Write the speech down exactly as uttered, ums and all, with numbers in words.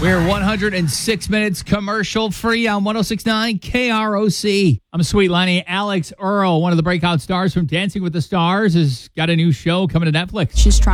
We're one hundred six minutes commercial free on one oh six point nine K R O C. I'm Sweet Lenny. Alex Earl, one of the breakout stars from Dancing with the Stars, has got a new show coming to Netflix. She's trying